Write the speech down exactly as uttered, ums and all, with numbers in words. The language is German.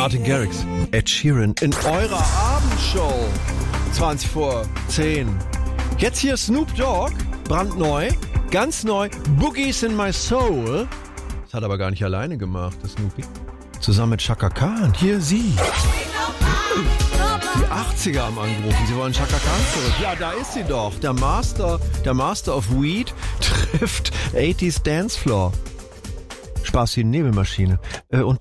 Martin Garrix, Ed Sheeran in eurer Abendshow. zwanzig vor zehn. Jetzt hier Snoop Dogg, brandneu, ganz neu, Boogies in My Soul. Das hat er aber gar nicht alleine gemacht, das Snoopy. Zusammen mit Chaka Khan. Hier sie. Die achtziger haben angerufen, sie wollen Chaka Khan zurück. Ja, da ist sie doch. Der Master, der Master of Weed trifft achtziger Dancefloor. Spaß wie eine Nebelmaschine. Und